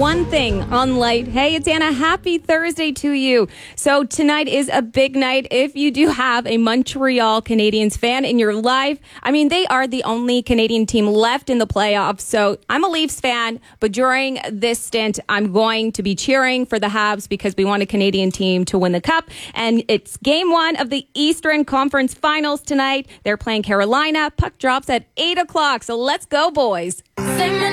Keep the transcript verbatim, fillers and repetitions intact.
one thing on light. Hey, it's Anna. Happy Thursday to you. So tonight is a big night if you do have a Montreal Canadiens fan in your life. I mean, they are the only Canadian team left in the playoffs. So I'm a Leafs fan, but during this stint, I'm going to be cheering for the Habs because we want a Canadian team to win the Cup. And it's game one of the Eastern Conference Finals tonight. They're playing Carolina. Puck drops at eight o'clock. So let's go, boys.